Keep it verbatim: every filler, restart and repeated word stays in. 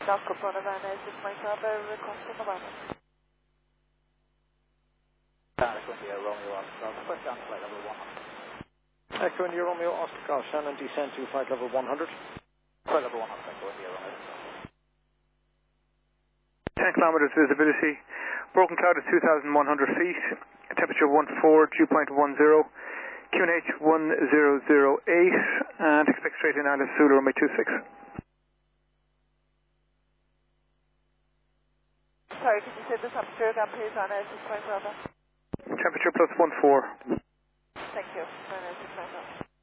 Knock up on a van is six point five, requesting a van. Echo India Romeo Oscar, push down to flight level one hundred. Echo India Romeo Oscar, Shannon descend to flight level one hundred. Flight level one hundred, Echo India Romeo. ten kilometers visibility, broken cloud at two thousand one hundred feet, temperature one four, dew point one zero, Q N H one zero zero eight, and expect straight in Alice Zulu runway two six. Sorry, can you say the temperature again, please, on six point five? Temperature plus one four. Thank you, on six point five.